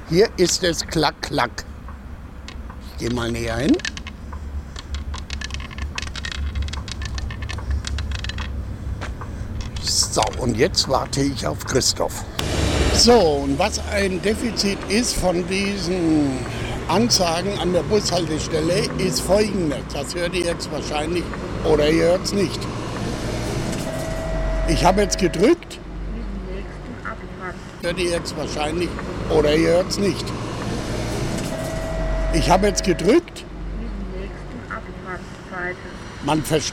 Hier ist es klack, klack. Ich gehe mal näher hin. So, und jetzt warte ich auf Christoph. So, und was ein Defizit ist von diesen Ansagen an der Bushaltestelle, ist folgendes. Das hört ihr jetzt wahrscheinlich oder ihr hört es nicht. Ich habe jetzt gedrückt. Hört ihr jetzt wahrscheinlich oder ihr hört es nicht. Ich habe jetzt gedrückt. Man versteht.